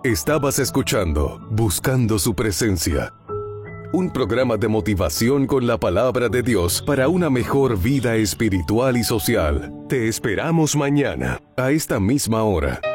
Estabas escuchando Buscando su Presencia, un programa de motivación con la palabra de Dios para una mejor vida espiritual y social. Te esperamos mañana, a esta misma hora.